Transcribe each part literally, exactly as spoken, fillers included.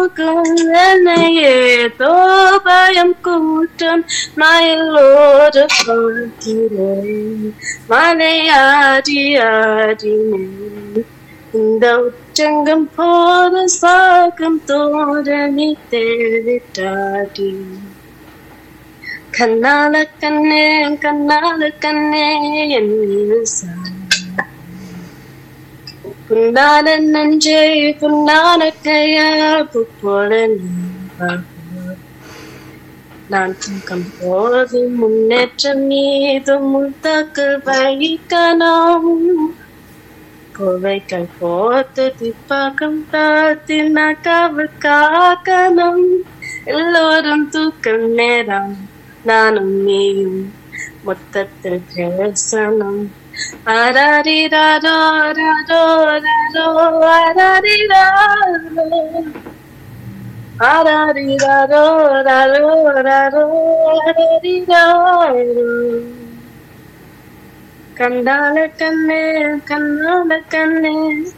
என்னையே தோபயம் கூட்டம் மயிலோடு பார்க்கிறேன் மலையாடி ஆடினேன் இந்த உச்சங்கம் போத சாகம் தோரணி தேடிட்டாடி கண்ணால கண்ணே கண்ணால கண்ணே என் புண்ணான நஞ்சை புண்ணான கையா போல நான் தூக்கம் போது முன்னேற்றம் மீது முத்தாக்கு வழிக்கணும் கோவைகள் போத்து திப்பாக்கம் தாத்தி நகாவு காக்கணும் எல்லோரும் தூக்கம் நேரம் நானும் நீயும் மொத்தத்தில் பேசணும் ஆராரிராரோ ராரோ ராரோ ஆராரிராரோ ஆராரிராரோ ராரோ ராரோ ஆராரிராரோ கண்டால கண்ணே கண்ணால கண்ணே.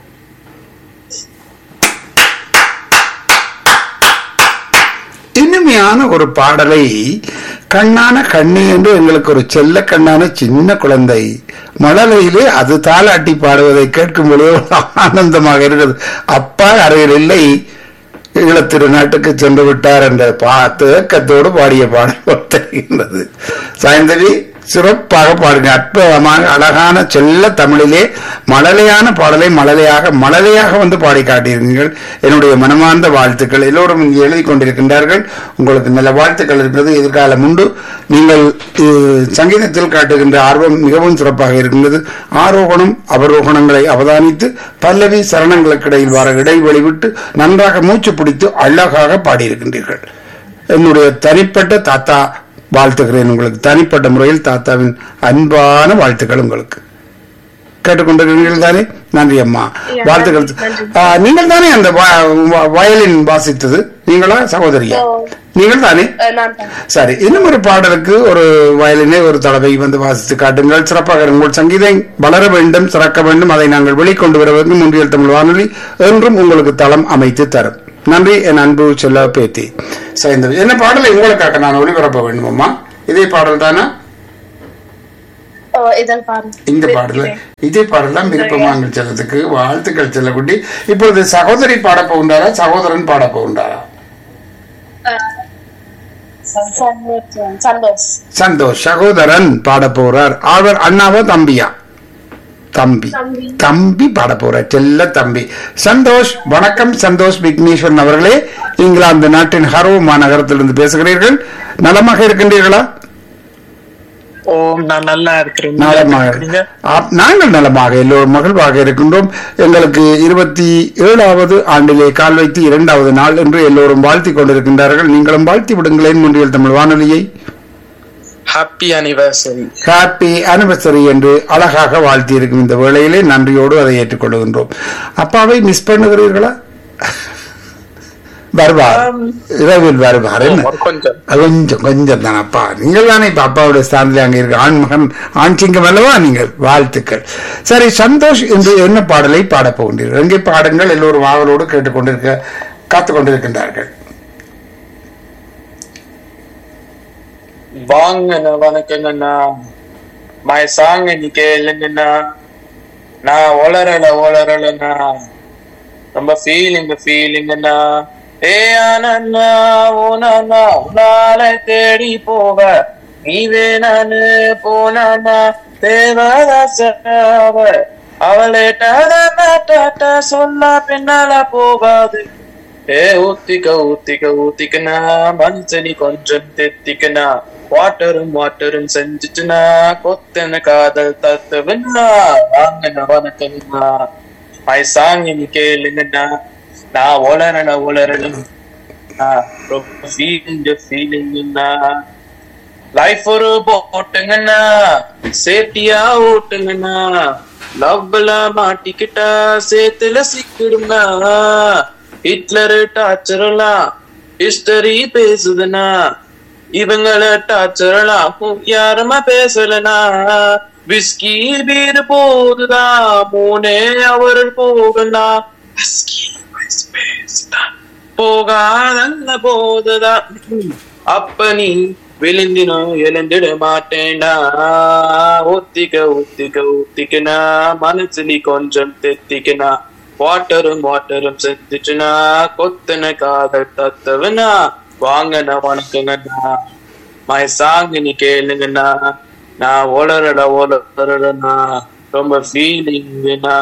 இனிமையான ஒரு பாடலை கண்ணான கண்ணி என்று எங்களுக்கு ஒரு செல்ல கண்ணான சின்ன குழந்தை மழலையிலே அது தாலாட்டி பாடுவதை கேட்கும் பொழுது ஆனந்தமாக இருக்கிறது. அப்பா அருகில் இல்லை, ஈழத்திரு நாட்டுக்கு சென்று விட்டார் என்ற பார்த்து ஏக்கத்தோடு பாடிய பாடல் தெரிகின்றது. சாயந்தரி சிறப்பாக பாடுங்க. அற்புதமாக அழகான செல்ல தமிழிலே மழலையான பாடலை மழலையாக மழலையாக வந்து பாடி காட்டியிருந்தீர்கள். என்னுடைய மனமார்ந்த வாழ்த்துக்கள். எல்லோரும் இங்கே எழுதி கொண்டிருக்கின்றார்கள். உங்களுக்கு நல்ல வாழ்த்துக்கள் இருக்கிறது. எதிர்காலம் உண்டு. நீங்கள் சங்கீதத்தில் காட்டுகின்ற ஆர்வம் மிகவும் சிறப்பாக இருக்கின்றது. ஆரோகணம் அவரோகணங்களை அவதானித்து பல்லவி சரணங்களுக்கு இடையில் வர இடைவெளி விட்டு நன்றாக மூச்சு பிடித்து அழகாக பாடியிருக்கின்றீர்கள். என்னுடைய தனிப்பட்ட தாத்தா வாழ்த்துகிறேன். உங்களுக்கு தனிப்பட்ட முறையில் தாத்தாவின் அன்பான வாழ்த்துக்கள் உங்களுக்கு. கேட்டுக்கொண்டிருக்கிறீர்கள் தானே? நன்றி அம்மா, வாழ்த்துக்கள். நீங்கள் தானே அந்த வயலின் வாசித்தது? நீங்களா சகோதரியா? நீங்கள் தானே? சரி, இன்னும் ஒரு பாடலுக்கு ஒரு வயலினை ஒரு தடவை வந்து வாசித்து காட்டுங்கள். சிறப்பாக உங்கள் சங்கீதம் வளர வேண்டும், சிறக்க வேண்டும். அதை நாங்கள் வெளிக்கொண்டு வர வேண்டும். முன்றியல் தமிழ் வானொலி என்றும் உங்களுக்கு தளம் அமைத்து தரும். நன்றி என் அன்பு செல்ல பேத்தி. சைந்தவி, என்ன பாடலை உங்களுக்காக நான் ஒளிபரப்ப வேண்டுமம்மா? இதே பாடல் தானா? இந்த பாடல இதே பாடல் தான் விருப்பமாக செல்லத்துக்கு வாழ்த்துக்கள் செல்லக்குட்டி. இப்பொழுது சகோதரி பாட போகின்றாரா, சகோதரன் பாட போகின்றாரா? சந்தோஷ் சகோதரன் பாட போறார். அவர் அண்ணாவா தம்பியா? தம்பி தம்பி பாட போற செல்ல தம்பி சந்தோஷ். வணக்கம் சந்தோஷ் விக்னேஸ்வரன் அவர்களே, இங்கிலாந்து நாட்டின் ஹரோ மாநகரத்திலிருந்து பேசுகிறீர்கள். நலமாக இருக்கின்றீர்களா? ஓம், நான் நல்லா இருக்கிறேன். நாங்கள் நலமாக எல்லோரும் மகிழ்வாக இருக்கின்றோம். எங்களுக்கு இருபத்தி ஏழாவது ஆண்டிலே கால் வைத்து இரண்டாவது நாள் என்று எல்லோரும் வாழ்த்தி கொண்டிருக்கின்றார்கள். நீங்களும் வாழ்த்தி விடுங்களேன் முன்றியல் தமிழ் வானொலியை. ஹாப்பி அனிவர்சரி, ஹாப்பி அனிவர்சரி என்று அழகாக வாழ்த்தி இருக்கும் இந்த வேளையிலே நன்றியோடு அதை ஏற்றுக்கொள்கின்றோம். அப்பாவை மிஸ் பண்ணுகிறீர்களா? வருவார், இரவில் வருவார். கொஞ்சம் கொஞ்சம் தான் அப்பா. நீங்கள் தானே இப்ப அப்பாவுடைய ஸ்தானத்தில் அங்கே இருக்கு. ஆண்மகன் ஆண் சிங்கம் அல்லவா நீங்கள்? வாழ்த்துக்கள். சரி, சந்தோஷ் என்று என்ன பாடலை பாடப் போகின்றீர்கள்? எங்கே பாடுங்கள். எல்லோரும் ஆவலோடு கேட்டுக்கொண்டிருக்க காத்துக் கொண்டிருக்கின்றார்கள். வாங்கண்ணா, வணக்கங்கண்ணா. மை சாங் இன்னைக்கு கேளுங்கண்ணா. நான் ஒளரல ஒளரலண்ணா, ரொம்ப ஃபீலிங் ஃபீலிங்கண்ணா. ஏ ஆனண்ணா ஓனா உன்னால தேடி போவ நீ வேணான்னு போனா தேவதாசவ அவளே டாடா சொன்னா பின்னால போகாது. ஏ ஊத்திக்க ஊத்திக்க ஊத்திக்கனா மனுஷனி கொஞ்சம் தெத்திக்கனா வாட்டரும் வாட்டரும் செஞ்சுச்சுனா கொத்தன காதல் தத்துவன்னா. வாங்கண்ணா வணக்கம்னா. மை சாங் இனி கேளுங்கண்ணா. நான் ஒளரன ஒளரணும் ஃபீலிங்கண்ணா. லைஃப் ஒரு போட்டுங்கண்ணா, சேஃப்டியா ஓட்டுங்கண்ணா. லவ்ல மாட்டிக்கிட்டா சேத்துல சிக்கிடுங்க. ஹிட்லரு டார்ச்சரலாம் ஹிஸ்டரி பேசுதுன்னா, இவங்கள டார்ச்சரலாம் யாருமா பேசலனா. விஸ்கி பீர் போதுதான் மூணே அவர் போகலாம். போகாதல்ல போதுதான் அப்ப நீ விழுந்தினும் எழுந்திட மாட்டேனா ஒத்திக்க ஒத்திக்க ஒத்திக்கனா மனசு நீ கொஞ்சம் தெத்திக்கனா வாட்டரும் வாட்டரும் செத்துச்சுனா கொத்தன காதல் தத்தவனா வாங்கண்ணா வணக்கங்கண்ணா மை சாங் நீ கேளுங்கண்ணா நான் ஒளரட ஒளரடனா ரொம்ப ஃபீலிங்னா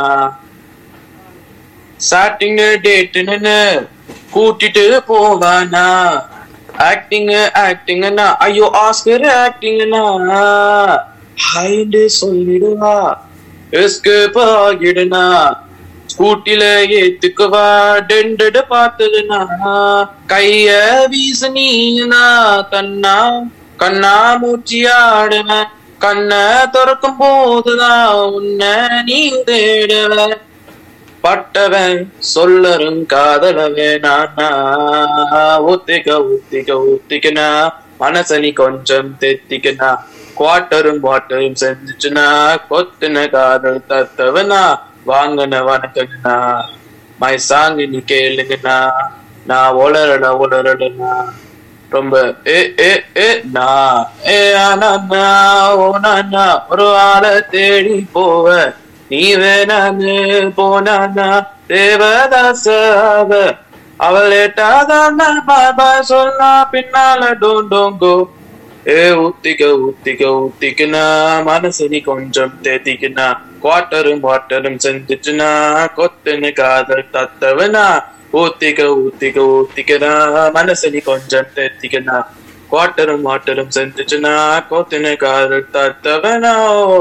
ஸ்டார்டிங் டேட்டுன்னு கூட்டிட்டு போவானா ஆக்டிங் ஆக்டிங்னா ஐயோ ஆஸ்கர் ஆக்டிங்னா ஹைண்டு சொல்லிடுவா எஸ்கேப் ஆகிடுனா ஸ்கூட்டில ஏத்துக்குவா டெண்டட பார்த்ததுனா கைய வீசனீனா கண்ணா கண்ணா மூச்சியாடுன கண்ண திறக்கும் போதுதான் உன்ன நீ தேடுவ பட்டவன் சொல்லரும் காதலவே நானா ஊத்திக்க ஊத்திக்க ஊத்திக்கனா மனசனி கொஞ்சம் தெத்திக்கனா குவாட்டரும் வாட்டரும் செஞ்சுச்சுனா கொத்துன காதல் தத்தவனா வாங்கன வணக்கங்கண்ணா மை சாங் நீ கேளுங்கண்ணா நான் ஒளரட ஒளரடனா ரொம்ப ஏ ஏ ஏ நா ஏ ஆனா ஓ நானா ஒரு ஆளை தேடி போவ நீ வேணான்னு போனானா தேவதாசாவ அவள் ஏட்டாதான் பாபா சொன்னா பின்னால டோண்டோங்கோ ஏ ஊத்திக்க ஊத்திக்க ஊத்திக்கனா மனசு நீ கொஞ்சம் தேத்திக்கனா குவாட்டரும் வாட்டரும் செஞ்சுச்சுனா கொத்துன்னு காதல் தத்தவனா ஊத்திக்க ஊத்திக்க ஊத்திக்கனா மனசு நீ கொஞ்சம் தேத்திக்கனா குவாட்டரும் வாட்டரும் செஞ்சுச்சுனா கொத்துன்னு காதல் தத்தவனா.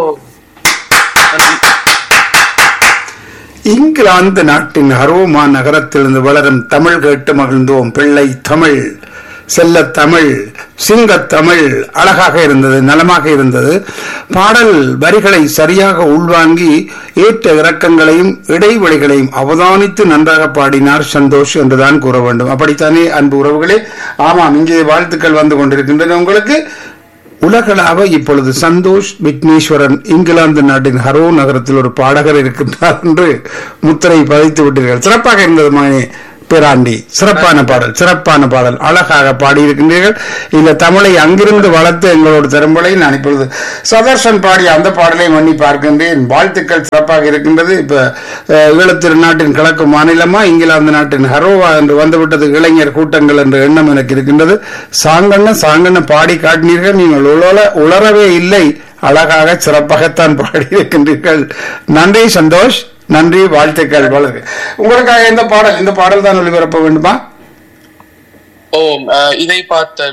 இங்கிலாந்து நாட்டின் ஹரோமா நகரத்திலிருந்து வளரும் தமிழ் கேட்டு மகிழ்ந்தோம். பிள்ளை தமிழ், செல்ல தமிழ், சிங்கத்தமிழ் அழகாக இருந்தது, நலமாக இருந்தது. பாடல் வரிகளை சரியாக உள்வாங்கி ஏற்ற இறக்கங்களையும் இடைவெளிகளையும் அவதானித்து நன்றாக பாடினார் சந்தோஷ் என்றுதான் கூற வேண்டும். அப்படித்தானே அன்பு உறவுகளே? ஆமாம், இங்கே வாழ்த்துக்கள் வந்து கொண்டிருக்கின்றன உங்களுக்கு. உலகளாக இப்பொழுது சந்தோஷ் விக்னேஸ்வரன் இங்கிலாந்து நாட்டின் ஹரோ நகரத்தில் ஒரு பாடகர் இருக்கின்றார் என்று முத்திரை பதித்து விட்டீர்கள். சிறப்பாக இருந்தது மகனே பேராண்டி. சிறப்பான பாடல், சிறப்பான பாடல், அழகாக பாடியிருக்கின்றீர்கள். இந்த தமிழை அங்கிருந்து வளர்த்து எங்களோடு தரும்பலை நான் இப்பொழுது சதர்ஷன் பாடிய அந்த பாடலை மன்னி பார்க்கின்றேன். வாழ்த்துக்கள், சிறப்பாக இருக்கின்றது. இப்ப ஈழத்திரு நாட்டின் கிழக்கு மாநிலமா இங்கிலாந்து நாட்டின் ஹரோவா என்று வந்துவிட்டது இளைஞர் கூட்டங்கள் என்ற எண்ணம் எனக்கு இருக்கின்றது. சாங்கண்ண சாங்கண்ண பாடி காட்டினீர்கள். நீங்கள் உளர உளரவே இல்லை, அழகாக சிறப்பாகத்தான் பாடியிருக்கின்றீர்கள். நன்றி சந்தோஷ், நன்றி, வாழ்த்துக்கள். வளர்க. உங்களுக்காக இந்த பாடல், இந்த பாடல் தான் ஒளிபரப்ப வேண்டுமா? ஓ, இதை பார்த்த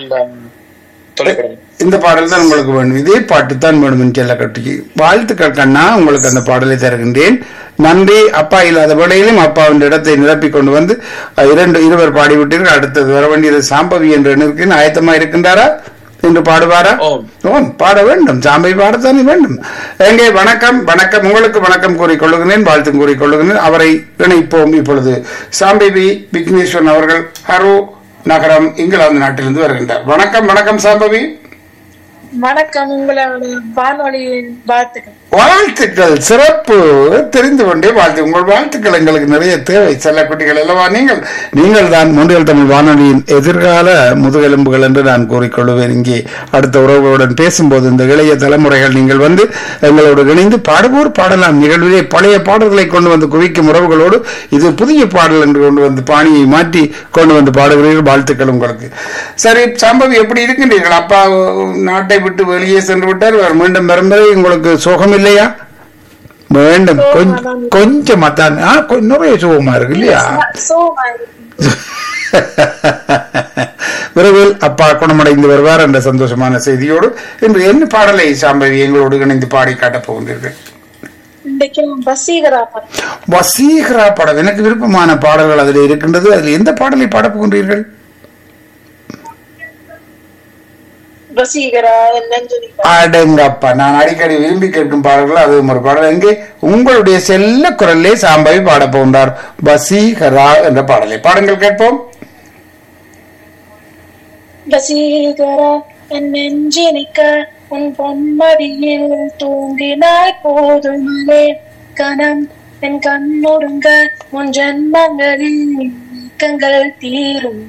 இந்த பாடல் தான் உங்களுக்கு வேண்டும், இதே பாட்டு தான் வேணும் செல்ல கட்டிக்கு. வாழ்த்துக்கள் கண்ணா, உங்களுக்கு அந்த பாடலை தருகின்றேன். நன்றி. அப்பா இல்லாத வேளையிலும் அப்பாவின் இடத்தை நிரப்பிக் கொண்டு வந்து இரண்டு இருவர் பாடிவிட்டீர்கள். அடுத்தது வர வேண்டியது சாம்பவி என்று இருக்கிறேன். ஆயத்தமா இருக்கின்றாரா என்று பாடுவாரா? ஓம், பாட வேண்டும், சாம்பை பாடத்தானே வேண்டும். எங்கே வணக்கம், வணக்கம், உங்களுக்கு வணக்கம் கூறிக்கொள்ளுகிறேன், வாழ்த்தும் கூறிக்கொள்ளுகிறேன். அவரை இணைப்போம் இப்பொழுது. சாம்பவி விக்னேஸ்வரன் அவர்கள் ஹரோ நகரம் இங்கிலாந்து நாட்டிலிருந்து வருகின்றார். வணக்கம், வணக்கம் சாம்பவி. வணக்கம், உங்களோட வானொலியின் வாழ்த்துக்கள். வாழ்த்துக்கள், சிறப்பு. தெரிந்து கொண்டே வாழ்த்து. உங்கள் வாழ்த்துக்கள் எங்களுக்கு நிறைய தேவை. செல்ல குட்டிகள் அல்லவா நீங்கள்? நீங்கள் தான் மூன்றியல் தமிழ் வானொலியின் எதிர்கால முதுகெலும்புகள் என்று நான் கூறிக்கொள்வேன். இங்கே அடுத்த உறவுகளுடன் பேசும்போது இந்த இளைய தலைமுறைகள் நீங்கள் வந்து எங்களோடு இணைந்து பாடுவோர் பாடலாம். நிகழ்விலே பழைய பாடல்களை கொண்டு வந்து குவிக்கும் உறவுகளோடு இது புதிய பாடல் என்று கொண்டு வந்து பாணியை மாற்றி கொண்டு வந்து பாடுகிறீர்கள். வாழ்த்துக்கள் உங்களுக்கு. சரி சாம்பவி, எப்படி இருக்கின்றீர்கள்? அப்பா நாட்டை விட்டு வெளியே சென்று விட்டார், மீண்டும் வரும்போது உங்களுக்கு சோகம் இல்லையா? வேண்டும், கொஞ்சம் நிறைய சுகமா இருக்கு இல்லையா? விரைவில் அப்பா குணமடைந்து வருவார் என்ற சந்தோஷமான செய்தியோடு இன்று என்ன பாடலை சாம்பவி எங்களோடு இணைந்து பாடி காட்டப் போகின்றீர்கள்? வசீகரா பாடல் எனக்கு விருப்பமான பாடல்கள் அதில் இருக்கின்றது. அதில் எந்த பாடலை பாடப் போகின்றீர்கள்? அடங்கப்பா, நான் அடிக்கடி விரும்பி கேட்கும் பாடல்கள் அது ஒரு பாடல். எங்கே உங்களுடைய செல்ல குரலே சாம்பவி பாட போன்றார் வசீகரா என்ற பாடலை பாடங்கள் கேட்போம். வசீகரா என் நெஞ்சினிக்க உன் பொன்மடியில் தூங்கினாய் போதுமே, கணம் என் கண்ணுருங்க உன் ஜென்மங்களில் ஏக்கங்கள் தீரும்.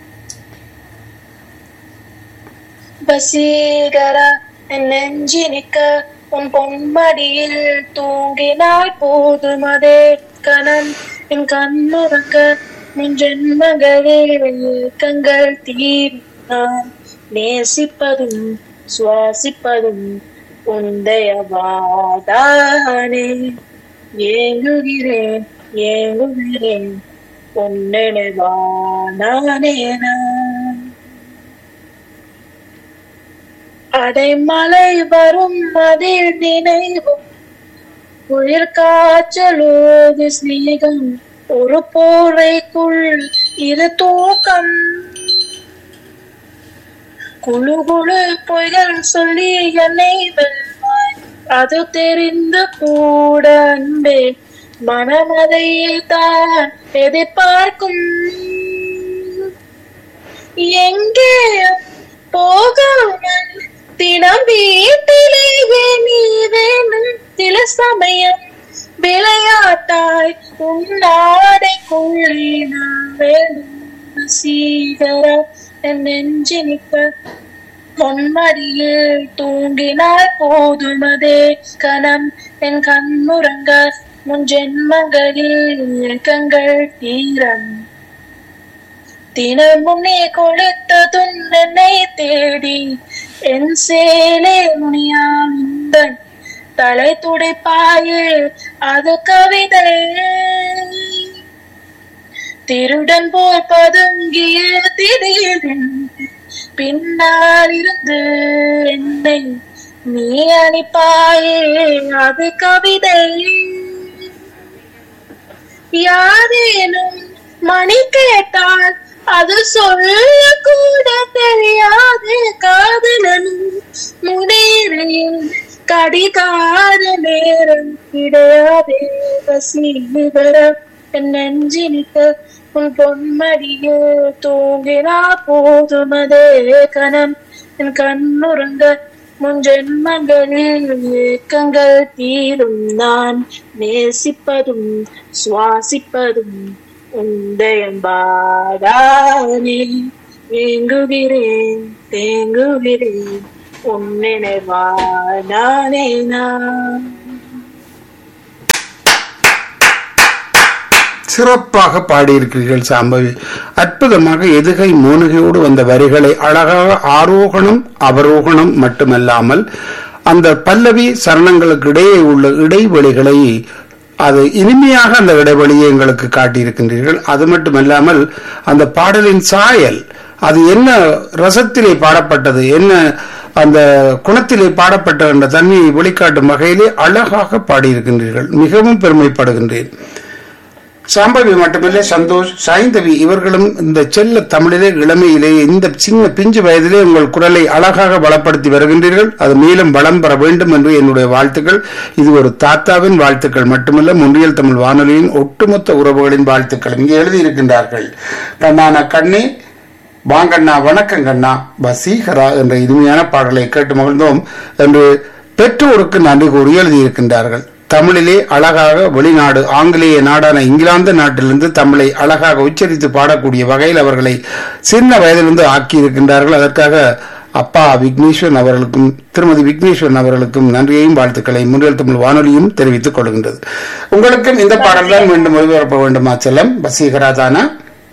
வசீகரா என் நெஞ்சினிக்க உன் பொன்மடியில் தூங்கினாய் போதும் அதே கணம் என் கண்ணுறங்க முன் ஜென்மங்களில் ஏக்கங்கள் தீரும். நான் நேசிப்பதும் சுவாசிப்பதும் உந்தையவாதானே. ஏங்குகிறேன் ஏங்குகிறேன் பொன்னினைவானே நான். அடைமலை வரும் அதில் நினைவும் உயிர் காய்ச்சலோது சிநேகம் ஒரு போரைக்குள் இது தூக்கம். குழு குழு பொய்கள் சொல்லி என்னை வெல்வாய் அது தெரிந்து கூட அன்பே மனமதையை தான் எதிர்பார்க்கும். எங்கே போகாமல் தினம் வீட்டிலேயே நீ வேணும். சில சமயம் விளையாட்டாய் உன்னாடைக்குள்ளே நான் வேணும். சீகரா என் நெஞ்சினிக்க பொன்மடியில் தூங்கினாய் போதும் அதே கணம் என் கண்ணுறங்க முன் ஜென்மங்களில் ஏக்கங்கள் தீரம். தினமும் நீ கொடுத்ததும் என்னை தேடி என் சேலை முனியாந்தன் தலை துடைப்பாயே அது கவிதை. திருடன் போல் பதுங்கிய திடீரின் பின்னால் இருந்து என்னை நீ அனுப்பாயே அது கவிதை. யாரேனும் மணி கேட்டால் அது சொல்ல கூட தெரியாது. காதலனும் முன்னேறியும் கடிகார நேரம் கிடையாது. வசீகர என் நெஞ்சினிக்க உன் பொன்மடியில் தூங்கினா போதும் அதே கணம் என் கண்ணுறங்க முன் ஜென்மங்களில் ஏக்கங்கள் தீரும். நான் நேசிப்பதும் சுவாசிப்பதும் உந்தையம்பாதானே. ஏங்குகிறேன் தேங்குகிறேன் உன்னினைவானே நான். சிறப்பாக பாடியிருக்கிறீர்கள் சாம்பவி. அற்புதமாக எதுகை மூனுகையோடு வந்த வரிகளை அழகாக ஆரோகணம் அவரோகணம் மட்டுமல்லாமல் அந்த பல்லவி சரணங்களுக்கு இடையே உள்ள இடைவெளிகளை அது இனிமையாக அந்த இடைவெளியை எங்களுக்கு காட்டியிருக்கின்றீர்கள். அது மட்டுமல்லாமல் அந்த பாடலின் சாயல் அது என்ன ரசத்திலே பாடப்பட்டது, என்ன அந்த குணத்திலே பாடப்பட்ட என்ற தன்மையை வெளிக்காட்டும் வகையிலே அழகாக பாடியிருக்கின்றீர்கள். மிகவும் பெருமைப்படுகின்றேன். சாம்பவி மட்டுமில்லை, சந்தோஷ், சாய்ந்தவி இவர்களும் இந்த செல்ல தமிழிலே இளமையிலே இந்த சின்ன பிஞ்சு வயதிலே உங்கள் குரலை அழகாக வளப்படுத்தி வருகின்றீர்கள். அது மேலும் வளம் பெற வேண்டும் என்று என்னுடைய வாழ்த்துக்கள். இது ஒரு தாத்தாவின் வாழ்த்துக்கள் மட்டுமல்ல, முன்றியல் தமிழ் வானொலியின் ஒட்டுமொத்த உறவுகளின் வாழ்த்துக்கள். இங்கே எழுதியிருக்கின்றார்கள். கண்ணான கண்ணே வாங்கண்ணா வணக்கம் கண்ணா வசீகரா என்ற இனிமையான பாடலை கேட்டு மகிழ்ந்தோம் என்று பெற்றோருக்கு நன்றி கூறி எழுதியிருக்கின்றார்கள். தமிழிலே அழகாக வெளிநாடு ஆங்கிலேய நாடான இங்கிலாந்து நாட்டிலிருந்து தமிழை அழகாக உச்சரித்து பாடக்கூடிய வகையில் அவர்களை சின்ன வயதிலிருந்து ஆக்கியிருக்கின்றார்கள். அதற்காக அப்பா விக்னேஸ்வரன் அவர்களுக்கும் திருமதி விக்னேஸ்வரன் அவர்களுக்கும் நன்றியையும் வாழ்த்துக்களை முன்னில் தமிழ் வானொலியும் தெரிவித்துக் கொள்கின்றது. உங்களுக்கும் இந்த பாடல் தான் மீண்டும் ஒளிபரப்ப வேண்டுமா செல்லம் வசீகரா தானா?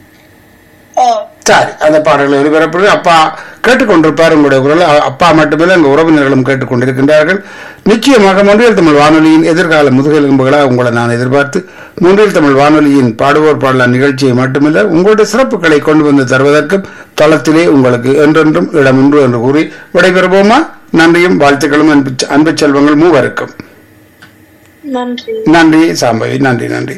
சரி, அந்த பாடல்களை ஒளிபரப்பு அப்பா கேட்டுக்கொண்டிருப்பார். உங்களுடைய குரல் அப்பா மட்டுமில்லை எங்கள் உறவினர்களும் கேட்டுக்கொண்டிருக்கின்றார்கள். நிச்சயமாக முன்றியல் தமிழ் வானொலியின் எதிர்கால முதுகெலும்புகளாக உங்களை நான் எதிர்பார்த்து முன்றியல் தமிழ் வானொலியின் பாடுவோர் பாடலான் நிகழ்ச்சியை மட்டுமில்லை உங்களுடைய சிறப்புகளை கொண்டு வந்து தருவதற்கும் தளத்திலே உங்களுக்கு என்றென்றும் இடம் உண்டு என்று கூறி விடைபெறுவோமா? நன்றியும் வாழ்த்துக்களும் அன்பு செல்வங்கள் மூவருக்கும் நன்றி. நன்றி சாம்பவி, நன்றி நன்றி.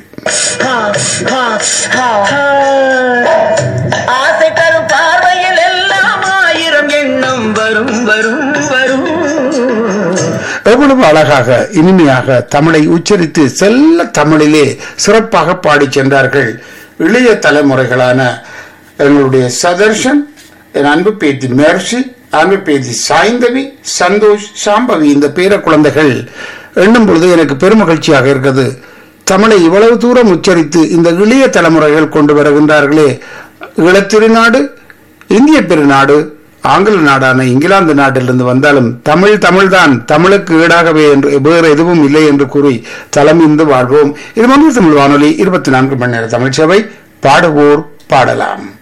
ஆசை தரும் பார்வையில் எல்லாம் ஆயிரம் எண்ணம் வரும் வரும் வரும். எவ்வளவு அழகாக இனிமையாக தமிழை உச்சரித்து செல்ல தமிழிலே சிறப்பாக பாடி சென்றார்கள் இளைய தலைமுறைகளான எங்களுடைய சதர்ஷன், என் அன்பு பேத்தி மெர்சி, அன்பு பேத்தி சாய்ந்தவி, சந்தோஷ், சாம்பவி. இந்த பேர குழந்தைகள் எண்ணும் பொழுது எனக்கு பெருமகிழ்ச்சியாக இருக்கிறது. தமிழை இவ்வளவு தூரம் உச்சரித்து இந்த இளைய தலைமுறைகள் கொண்டு வருகின்றார்களே, ஈழத்திருநாடு, இந்திய பெருநாடு, ஆங்கில நாடான இங்கிலாந்து நாட்டிலிருந்து வந்தாலும் தமிழ் தமிழ்தான், தமிழுக்கு ஈடாகவே என்று வேறு எதுவும் இல்லை என்று கூறி தலமிந்து வாழ்வோம். இது மொழி தமிழ் வானொலி, இருபத்தி நான்கு மணி நேர தமிழ் சேவை. பாடுவோர் பாடலாம்.